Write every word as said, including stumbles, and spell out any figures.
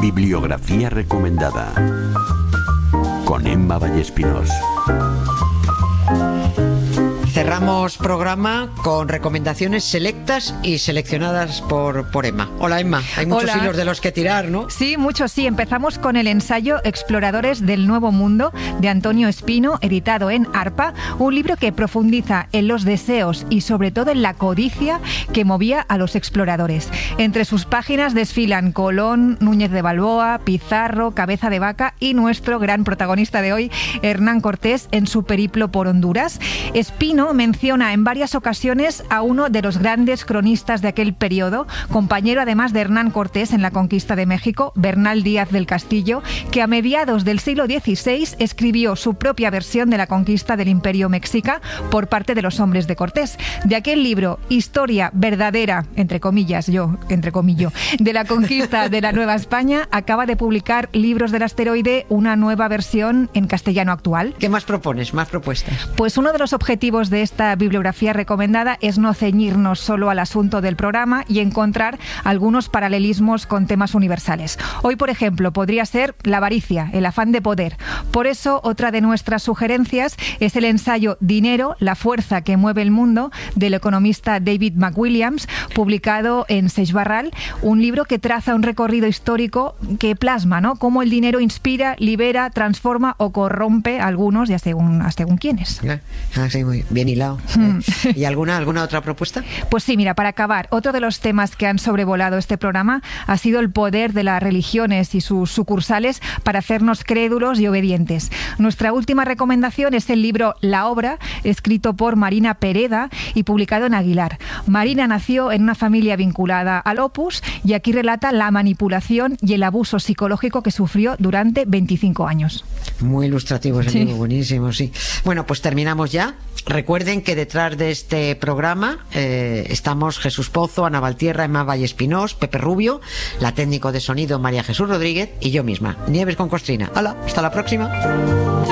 Bibliografía recomendada con Emma Vallespinós. Cerramos programa con recomendaciones selectas y seleccionadas por, por Emma. Hola, Emma. Hay muchos Hola. hilos de los que tirar, ¿no? Sí, muchos sí. Empezamos con el ensayo Exploradores del Nuevo Mundo de Antonio Espino, editado en ARPA, un libro que profundiza en los deseos y sobre todo en la codicia que movía a los exploradores. Entre sus páginas desfilan Colón, Núñez de Balboa, Pizarro, Cabeza de Vaca y nuestro gran protagonista de hoy, Hernán Cortés, en su periplo por Honduras. Espino menciona en varias ocasiones a uno de los grandes cronistas de aquel periodo, compañero además de Hernán Cortés en la conquista de México, Bernal Díaz del Castillo, que a mediados del siglo dieciséis escribió su propia versión de la conquista del Imperio Mexica por parte de los hombres de Cortés. De aquel libro, Historia verdadera, entre comillas, yo, entre comillas, de la conquista de la Nueva España, acaba de publicar Libros del Asteroide, una nueva versión en castellano actual. ¿Qué más propones? ¿Más propuestas? Pues uno de los objetivos de esta bibliografía recomendada es no ceñirnos solo al asunto del programa y encontrar algunos paralelismos con temas universales. Hoy, por ejemplo, podría ser la avaricia, el afán de poder. Por eso, otra de nuestras sugerencias es el ensayo Dinero, la fuerza que mueve el mundo, del economista David McWilliams, publicado en Seix Barral, un libro que traza un recorrido histórico que plasma, ¿no?, cómo el dinero inspira, libera, transforma o corrompe a algunos, ya según, según quiénes. Ah, sí, muy bien hilado. Hmm. ¿Y alguna, alguna otra propuesta? Pues sí, mira, para acabar, otro de los temas que han sobrevolado este programa ha sido el poder de las religiones y sus sucursales para hacernos crédulos y obedientes. Nuestra última recomendación es el libro La Obra, escrito por Marina Pereda y publicado en Aguilar. Marina nació en una familia vinculada al Opus y aquí relata la manipulación y el abuso psicológico que sufrió durante veinticinco años. Muy ilustrativo ese Sí. libro, buenísimo, sí. Bueno, pues terminamos ya. Recuerden que detrás de este programa eh, estamos Jesús Pozo, Ana Valtierra, Emma Vallespinós, Pepe Rubio, la técnico de sonido María Jesús Rodríguez y yo misma, Nieves con Costrina. ¡Hala! ¡Hasta la próxima!